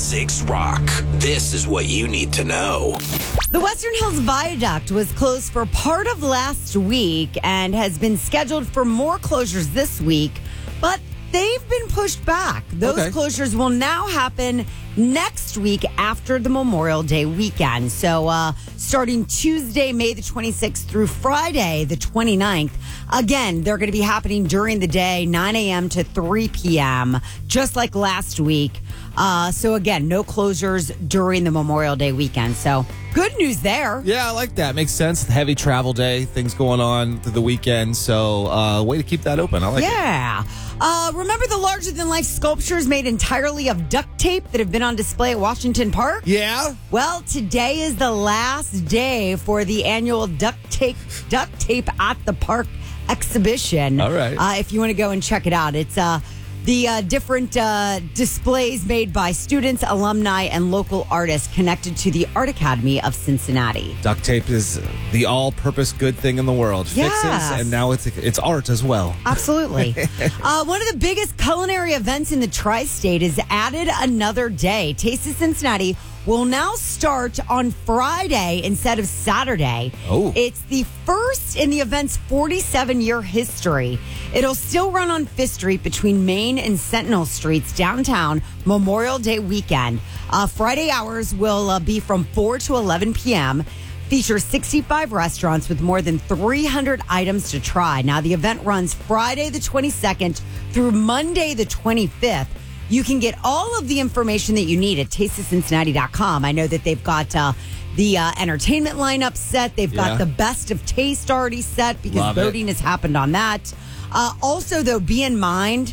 106 Rock. This is what you need to know. The Western Hills Viaduct was closed for part of last week and has been scheduled for more closures this week, but they've been pushed back. Those closures will now happen next week after the Memorial Day weekend. So starting Tuesday, May the 26th through Friday, the 29th. Again, they're going to be happening during the day, 9 a.m. to 3 p.m., just like last week. So again, no closures during the Memorial Day weekend. So good news there. Yeah, I like that. Makes sense. Heavy travel day, things going on through the weekend. So way to keep that open. I like it. Yeah. Remember the larger-than-life sculptures made entirely of duct tape that have been on display at Washington Park? Yeah. Well, today is the last day for the annual duct tape at the park exhibition. All right. If you want to go and check it out, it's the different displays made by students, alumni, and local artists connected to the Art Academy of Cincinnati. Duct tape is the all-purpose good thing in the world. Yes. Fixes, and now it's art as well. Absolutely. One of the biggest culinary events in the tri-state is added another day. Taste of Cincinnati will now start on Friday instead of Saturday. Oh. It's the first in the event's 47-year history. It'll still run on Fifth Street between Main and Sentinel Streets downtown Memorial Day weekend. Friday hours will be from 4 to 11 p.m., features 65 restaurants with more than 300 items to try. Now, the event runs Friday the 22nd through Monday the 25th. You can get all of the information that you need at tasteofcincinnati.com. I know that they've got the entertainment lineup set. They've got the best of taste already set because voting has happened on that. Also, though, keep in mind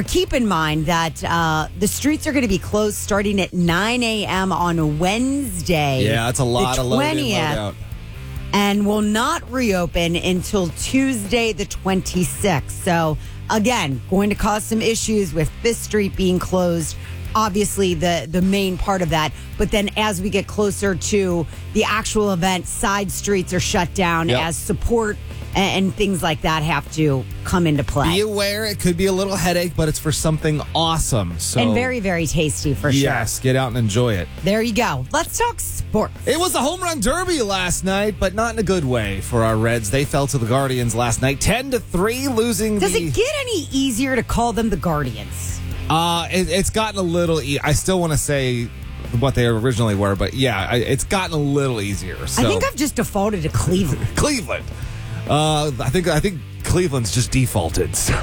that the streets are going to be closed starting at 9 a.m. on Wednesday. Yeah, that's a lot of load in, load out. And will not reopen until Tuesday the 26th. So, again, going to cause some issues with Fifth Street being closed. Obviously, the main part of that. But then as we get closer to the actual event, side streets are shut down as support and things like that have to come into play. Be aware, it could be a little headache, but it's for something awesome. So and very, very tasty for sure. Yes, get out and enjoy it. There you go. Let's talk sports. It was a home run derby last night, but not in a good way for our Reds. They fell to the Guardians last night, 10-3, losing. Does it get any easier to call them the Guardians? It's gotten a little. I still want to say what they originally were, but yeah, it's gotten a little easier. So. I think I've just defaulted to Cleveland. Cleveland. I think Cleveland's just defaulted. So.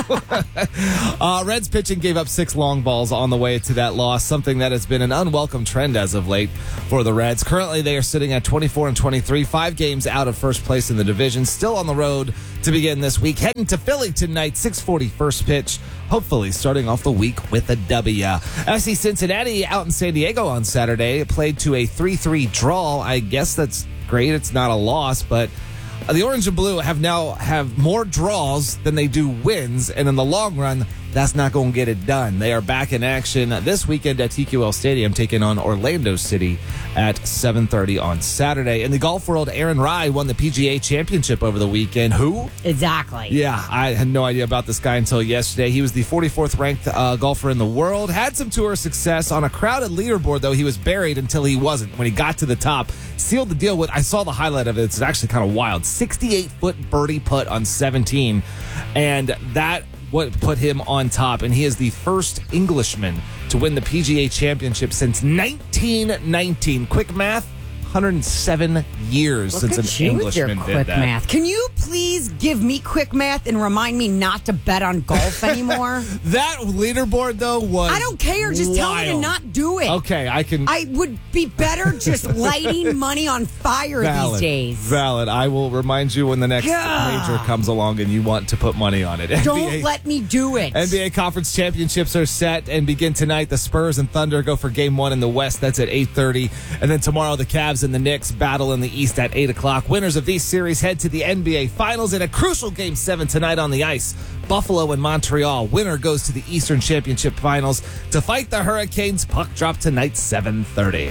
Reds pitching gave up 6 long balls on the way to that loss, something that has been an unwelcome trend as of late for the Reds. Currently, they are sitting at 24-23, 5 games out of first place in the division, still on the road to begin this week. Heading to Philly tonight, 6:40 first pitch. Hopefully starting off the week with a W. FC Cincinnati out in San Diego on Saturday played to a 3-3 draw. I guess that's great. It's not a loss, but the Orange and Blue have more draws than they do wins, and in the long run, that's not going to get it done. They are back in action this weekend at TQL Stadium, taking on Orlando City at 7:30 on Saturday. In the golf world, Aaron Rai won the PGA Championship over the weekend. Who? Exactly. Yeah, I had no idea about this guy until yesterday. He was the 44th ranked golfer in the world. Had some tour success on a crowded leaderboard, though. He was buried until he wasn't. When he got to the top, sealed the deal with, I saw the highlight of it. It's actually kind of wild. 68-foot birdie putt on 17. And that what put him on top, and he is the first Englishman to win the PGA Championship since 1919. Quick math, 107 years since an Englishman did that. Math. Can you please give me quick math and remind me not to bet on golf anymore? That leaderboard, though, was I don't care. Just tell me to not do it. Okay, I would be better just lighting money on fire these days. Valid. I will remind you when the next major comes along and you want to put money on it. Don't let me do it. NBA Conference Championships are set and begin tonight. The Spurs and Thunder go for Game 1 in the West. That's at 8:30. And then tomorrow, the Cavs and the Knicks battle in the East at 8 o'clock. Winners of these series head to the NBA Finals in a crucial Game 7 tonight on the ice. Buffalo and Montreal. Winner goes to the Eastern Championship Finals to fight the Hurricanes. Puck drop tonight, 7:30.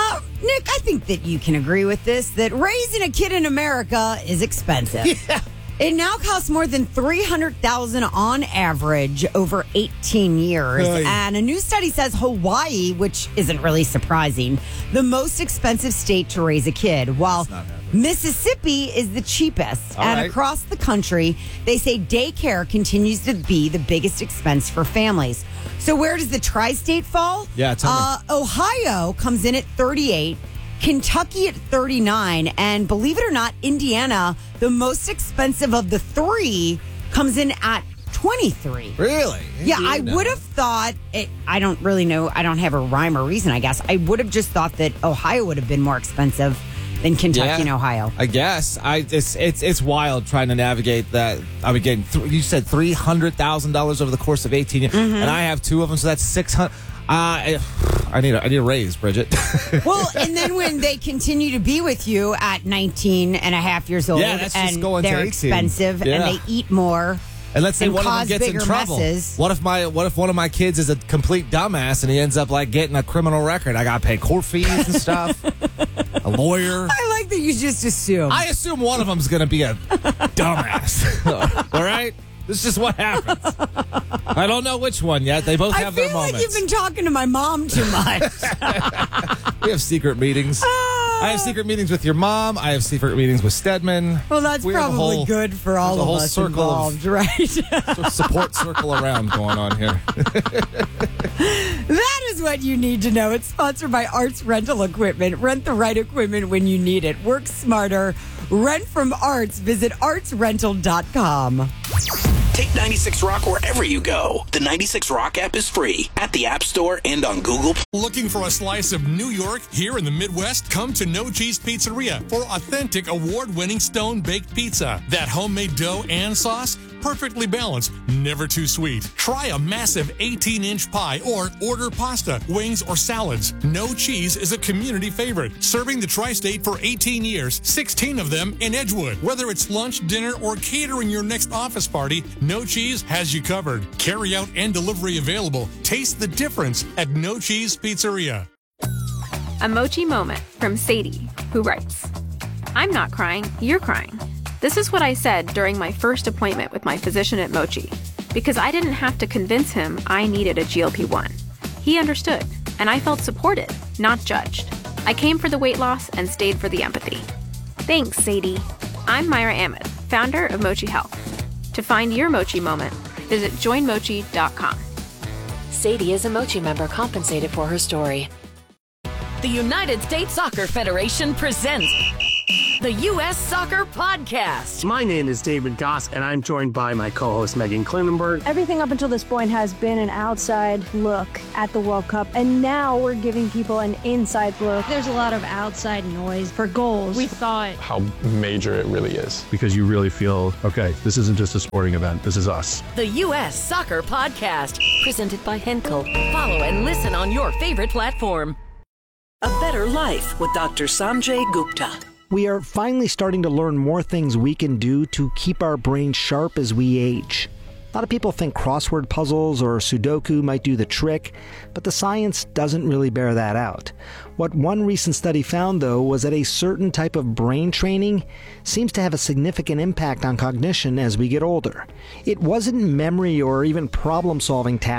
Nick, I think that you can agree with this, that raising a kid in America is expensive. Yeah. It now costs more than $300,000 on average over 18 years. Hey. And a new study says Hawaii, which isn't really surprising, the most expensive state to raise a kid, while Mississippi is the cheapest. All and right. across the country, they say daycare continues to be the biggest expense for families. So where does the tri-state fall? Yeah, tell me. Ohio comes in at 38. Kentucky at 39, and believe it or not, Indiana, the most expensive of the three, comes in at 23. Really? Yeah, I Indiana. would have thought, I don't really know, I don't have a rhyme or reason, I guess. I would have just thought that Ohio would have been more expensive than Kentucky and Ohio. I guess. It's wild trying to navigate that. I mean, getting you said $300,000 over the course of 18 years, and I have two of them, so that's 600. I need a raise, Bridget. Well, and then when they continue to be with you at 19 and a half years old, Yeah, that's just and going to they're 18. expensive Yeah. and they eat more. And let's say and one of them cause gets in bigger trouble. messes. What if one of my kids is a complete dumbass and he ends up like getting a criminal record? I got to pay court fees and stuff. A lawyer. I like that you just assume. I assume one of them's going to be a dumbass. All right? This is just what happens. I don't know which one yet. They both have their feel like moments. you've been talking to my mom too much. We have secret meetings. I have secret meetings with your mom. I have secret meetings with Stedman. Well, that's We have a probably whole- good for there's all a whole of us circle involved, right? support circle around going on here. That is what you need to know. It's sponsored by Arts Rental Equipment. Rent the right equipment when you need it. Work smarter. Rent from Arts. Visit artsrental.com. Take 96 Rock wherever you go. The 96 Rock app is free at the App Store and on Google. Looking for a slice of New York here in the Midwest? Come to No Cheese Pizzeria for authentic award-winning stone-baked pizza. That homemade dough and sauce, perfectly balanced, never too sweet. Try a massive 18-inch pie or order pasta, wings, or salads. No Cheese is a community favorite, serving the tri-state for 18 years, 16 of them in Edgewood. Whether it's lunch, dinner, or catering your next office party, No Cheese has you covered. Carry out and delivery available. Taste the difference at No Cheese Pizzeria. A Mochi moment from Sadie, who writes, I'm not crying, you're crying. This is what I said during my first appointment with my physician at Mochi, because I didn't have to convince him I needed a GLP-1. He understood, and I felt supported, not judged. I came for the weight loss and stayed for the empathy. Thanks, Sadie. I'm Myra Ahmed, founder of Mochi Health. To find your Mochi moment, visit joinmochi.com. Sadie is a Mochi member compensated for her story. The United States Soccer Federation presents the U.S. Soccer Podcast. My name is David Goss, and I'm joined by my co-host Megan Klinenberg. Everything up until this point has been an outside look at the World Cup, and now we're giving people an inside look. There's a lot of outside noise for goals. We thought how major it really is. Because you really feel, okay, this isn't just a sporting event, this is us. The U.S. Soccer Podcast, presented by Henkel. Follow and listen on your favorite platform. A Better Life with Dr. Sanjay Gupta. We are finally starting to learn more things we can do to keep our brains sharp as we age. A lot of people think crossword puzzles or Sudoku might do the trick, but the science doesn't really bear that out. What one recent study found, though, was that a certain type of brain training seems to have a significant impact on cognition as we get older. It wasn't memory or even problem-solving tasks